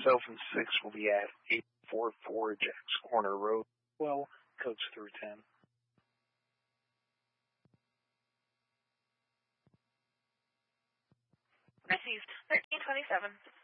Myself and 6 will be at 844 Jack's Corner Road. Well, codes through 10. Received 1327.